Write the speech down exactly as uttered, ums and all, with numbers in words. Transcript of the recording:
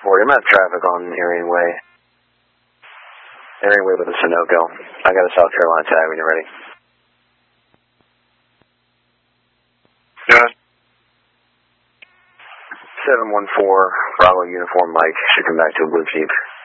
forty. I'm at traffic on Aryan Way. Aryan Way with a Sunoco. I got a South Carolina tag when you're ready. Yeah. seven one four, Bravo Uniform Mike. Should come back to a blue Jeep.